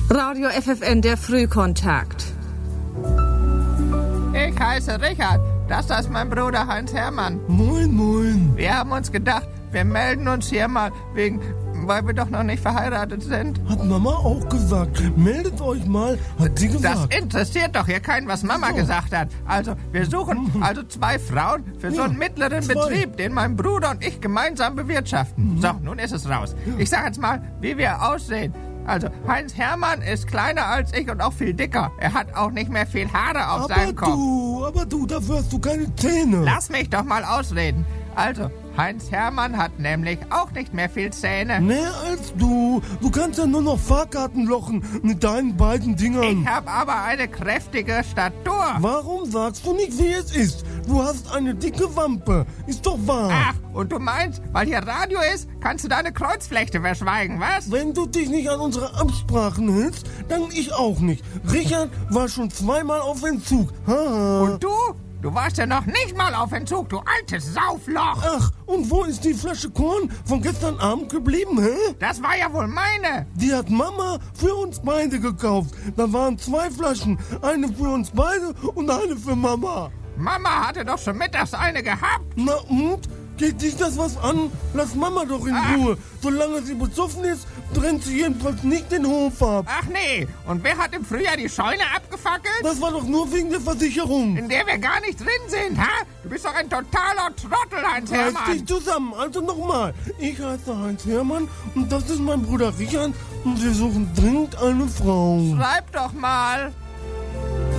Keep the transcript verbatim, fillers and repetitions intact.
Radio F F N, der Frühkontakt. Ich heiße Richard. Das ist mein Bruder Heinz-Hermann. Moin, moin. Wir haben uns gedacht, wir melden uns hier mal wegen, weil wir doch noch nicht verheiratet sind. Hat Mama auch gesagt. Meldet euch mal, hat sie gesagt. Das interessiert doch hier keinen, was Mama so. gesagt hat. Also, wir suchen also zwei Frauen für ja, so einen mittleren zwei. Betrieb, den mein Bruder und ich gemeinsam bewirtschaften. Mhm. So, nun ist es raus. Ja. Ich sag jetzt mal, wie wir aussehen. Also, Heinz-Hermann ist kleiner als ich und auch viel dicker. Er hat auch nicht mehr viel Haare auf aber seinem Kopf. Aber du, aber du, dafür hast du keine Zähne. Lass mich doch mal ausreden. Also, Heinz-Hermann hat nämlich auch nicht mehr viel Zähne. Mehr als du. Du kannst ja nur noch Fahrkarten lochen mit deinen beiden Dingern. Ich habe aber eine kräftige Statur. Warum sagst du nicht, wie es ist? Du hast eine dicke Wampe. Ist doch wahr. Ach, und du meinst, weil hier Radio ist, kannst du deine Kreuzflechte verschweigen, was? Wenn du dich nicht an unsere Absprachen hältst, dann ich auch nicht. Richard war schon zweimal auf Entzug. Haha. Und du? Du warst ja noch nicht mal auf Entzug, du altes Saufloch. Ach, und wo ist die Flasche Korn von gestern Abend geblieben, hä? Das war ja wohl meine. Die hat Mama für uns beide gekauft. Da waren zwei Flaschen. Eine für uns beide und eine für Mama. Mama hatte doch schon mittags eine gehabt. Na und? Geht dich das was an? Lass Mama doch in Ach. Ruhe. Solange sie besoffen ist, brennt sie jedenfalls nicht den Hof ab. Ach nee, und wer hat im Frühjahr die Scheune abgefackelt? Das war doch nur wegen der Versicherung. In der wir gar nicht drin sind, ha? Du bist doch ein totaler Trottel, Heinz-Hermann. Reiß dich zusammen, also nochmal. Ich heiße Heinz-Hermann und das ist mein Bruder Richard und wir suchen dringend eine Frau. Schreib doch mal.